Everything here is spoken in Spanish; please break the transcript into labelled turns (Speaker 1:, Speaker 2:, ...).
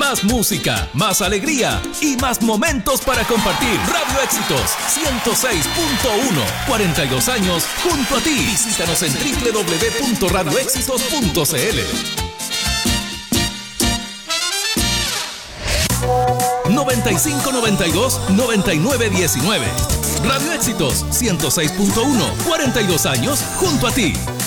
Speaker 1: Más música, más alegría y más momentos para compartir. Radio Éxitos 106.1, 42 años junto a ti. Visítanos en www.radioéxitos.cl. 9592-9919. Radio Éxitos 106.1, 42 años junto a ti.